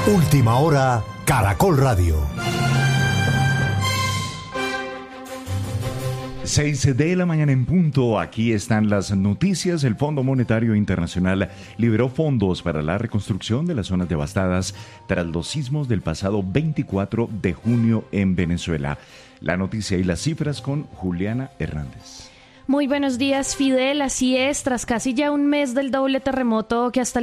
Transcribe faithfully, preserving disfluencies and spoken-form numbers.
Última hora, Caracol Radio. seis de la mañana en punto, aquí están las noticias. El Fondo Monetario Internacional liberó fondos para la reconstrucción de las zonas devastadas tras los sismos del pasado veinticuatro de junio en Venezuela. La noticia y las cifras con Juliana Hernández. Muy buenos días, Fidel. Así es, tras casi ya un mes del doble terremoto que hasta